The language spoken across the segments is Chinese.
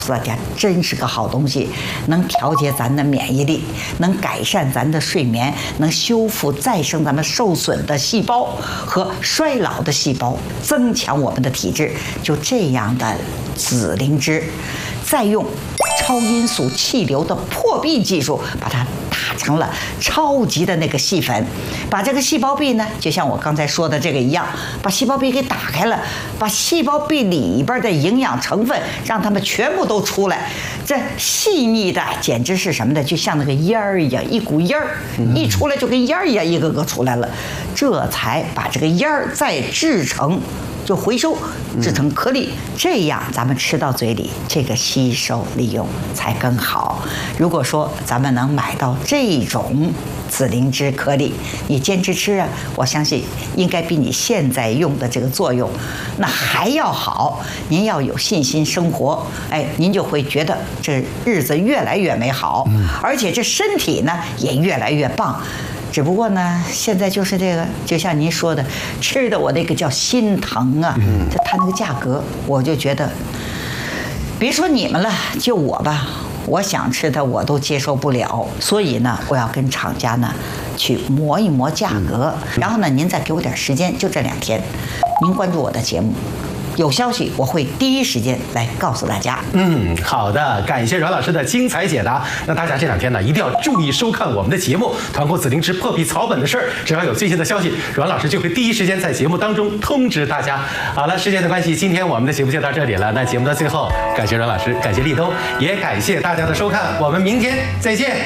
大家真是个好东西，能调节咱的免疫力，能改善咱的睡眠，能修复再生咱们受损的细胞和衰老的细胞，增强我们的体质。就这样的紫灵芝，再用超音速气流的破壁技术把它打成了超级的那个细粉，把这个细胞壁呢，就像我刚才说的这个一样，把细胞壁给打开了，把细胞壁里边的营养成分让它们全部都出来。这细腻的简直是什么的，就像那个烟儿一样，一股烟儿一出来就跟烟儿一样，一个个出来了。这才把这个烟儿再制成。就回收制成颗粒，这样咱们吃到嘴里，这个吸收利用才更好。如果说咱们能买到这种紫灵芝颗粒，你坚持吃啊，我相信应该比你现在用的这个作用那还要好。您要有信心生活，哎，您就会觉得这日子越来越美好，而且这身体呢也越来越棒。只不过呢，现在就是这个，就像您说的，吃的我那个叫心疼啊。这它那个价格，我就觉得，别说你们了，就我吧，我想吃的我都接受不了。所以呢，我要跟厂家呢去磨一磨价格，然后呢，您再给我点时间，就这2天，您关注我的节目。有消息我会第一时间来告诉大家。 好的，感谢阮老师的精彩解答。那大家这2天呢，一定要注意收看我们的节目，团购紫灵芝破壁草本的事儿，只要有最新的消息，阮老师就会第一时间在节目当中通知大家。好了，时间的关系，今天我们的节目就到这里了。那节目的最后，感谢阮老师，感谢立冬，也感谢大家的收看，我们明天再见。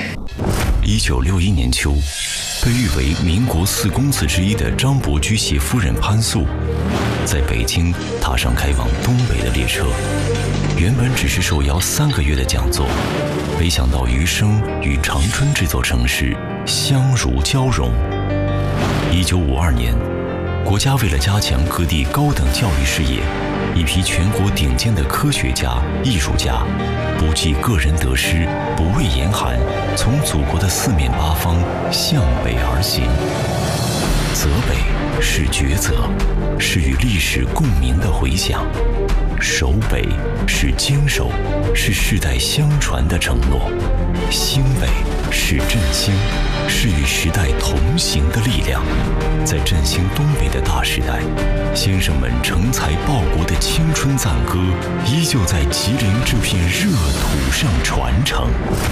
1961年秋，被誉为民国4公子之一的张伯驹携夫人潘素，在北京踏上开往东北的列车。原本只是受邀3个月的讲座，没想到余生与长春这座城市相濡交融。1952年，国家为了加强各地高等教育事业，一批全国顶尖的科学家、艺术家，不计个人得失，不畏严寒，从祖国的4面8方向北而行。泽北是抉择，是与历史共鸣的回响；守北是坚守，是世代相传的承诺；兴北是振兴，是与时代同行的力量。在振兴东北的大时代，先生们成才报国的青春赞歌，依旧在吉林这片热土上传承。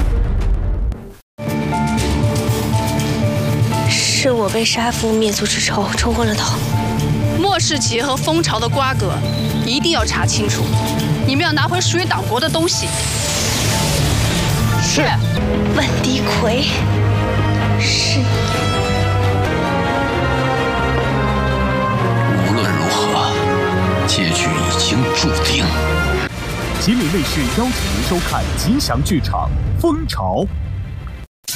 是我被杀父灭族之仇冲昏了头。 莫氏企业和蜂巢的瓜葛，一定要查清楚。你们要拿回属于党国的东西。 是。万迪奎，是你。 无论如何，结局已经注定。 吉林卫视邀请您收看吉祥剧场《蜂巢》。